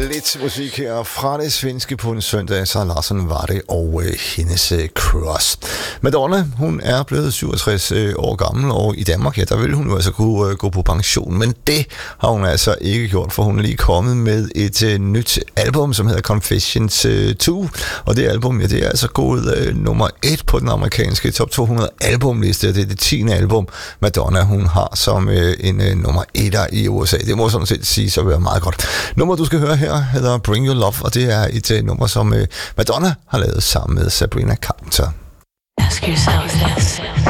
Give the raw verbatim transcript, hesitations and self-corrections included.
lidt musik her fra det svenske på en søndag. Så Larsen var det, og øh, hendes øh, Cross. Madonna, hun er blevet syvogtres øh, år gammel, og i Danmark, ja, der ville hun jo altså kunne øh, gå på pension. Men det har hun altså ikke gjort, for hun er lige kommet med et øh, nyt album, som hedder Confessions øh, to. Og det album, ja, det er altså gået øh, nummer et på den amerikanske top to hundrede albumliste. Det er det tiende album, Madonna, hun har som øh, en øh, nummer etter i U S A. Det må sådan set sige så være meget godt. Nummer, du skal høre her, hedder Bring Your Love, og det er et uh, nummer, som uh, Madonna har lavet sammen med Sabrina Carpenter. Ask yourself this.